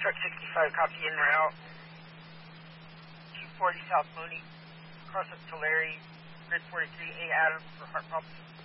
Truck 65, copy in route. 240 South Mooney, cross up Tulare, grid 43, A Adams for heart palpitation.